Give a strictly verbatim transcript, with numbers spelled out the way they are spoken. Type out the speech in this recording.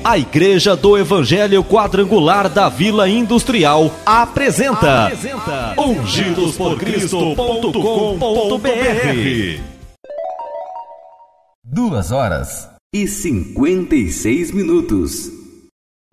A Igreja do Evangelho Quadrangular da Vila Industrial apresenta, apresenta ungidos por cristo ponto com ponto b r. Duas horas e cinquenta e seis minutos.